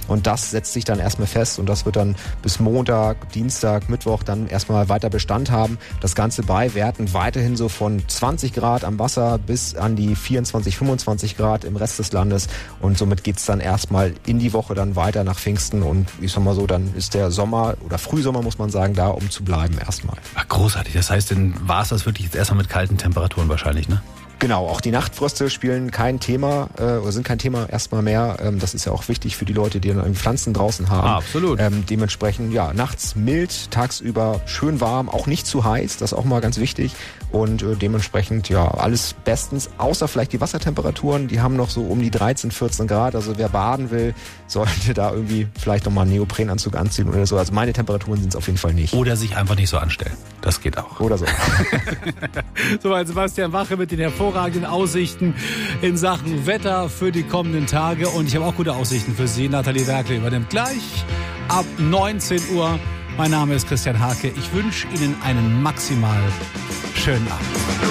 Und das setzt sich dann erstmal fest und das wird dann bis Montag, Dienstag, Mittwoch dann erstmal weiter Bestand haben. Das Ganze bei Werten weiterhin so von 20 Grad am Wasser bis an die 24, 25 Grad im Rest des Landes. Und somit geht's dann erstmal in die Woche dann weiter nach Pfingsten. Und ich sag mal so, dann ist der Sommer oder Frühsommer, muss man sagen, da, um zu bleiben erstmal. Ach, großartig. Das heißt, dann war es das wirklich jetzt erstmal mit kalten Temperaturen wahrscheinlich, ne? Genau, auch die Nachtfröste spielen kein Thema oder sind kein Thema erstmal mehr. Das ist ja auch wichtig für die Leute, die dann Pflanzen draußen haben. Absolut. Dementsprechend, ja, nachts mild, tagsüber schön warm, auch nicht zu heiß, das ist auch mal ganz wichtig. Und dementsprechend, ja, alles bestens, außer vielleicht die Wassertemperaturen, die haben noch so um die 13, 14 Grad. Also wer baden will, sollte da irgendwie vielleicht nochmal einen Neoprenanzug anziehen oder so. Also meine Temperaturen sind es auf jeden Fall nicht. Oder sich einfach nicht so anstellen. Das geht auch. Oder so. Soweit Sebastian Wache mit den hervorragenden Aussichten in Sachen Wetter für die kommenden Tage. Und ich habe auch gute Aussichten für Sie. Nathalie Werkle übernimmt gleich ab 19 Uhr. Mein Name ist Christian Hake. Ich wünsche Ihnen einen maximal schönen Abend.